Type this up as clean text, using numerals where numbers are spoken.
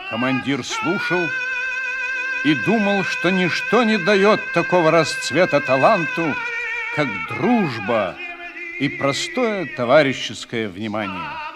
Командир слушал и думал, что ничто не дает такого расцвета таланту, как дружба и простое товарищеское внимание.